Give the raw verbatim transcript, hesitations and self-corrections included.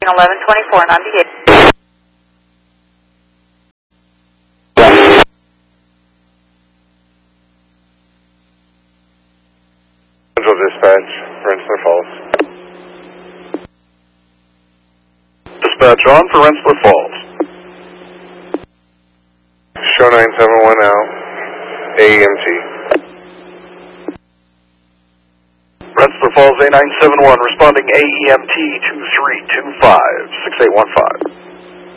eleven twenty-four, ninety-eight. Central Dispatch, Rensselaer Falls. Dispatch on for Rensselaer Falls. Show nine seven one out, A E M T. Rensselaer Falls A nine seven one responding A E M T two three two five, six eight one five.